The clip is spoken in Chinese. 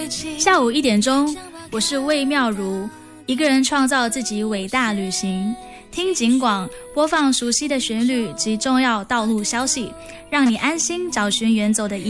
下午1点钟，我是魏妙如，一个人创造自己伟大旅行。听警广，播放熟悉的旋律及重要道路消息，让你安心找寻远走的意义。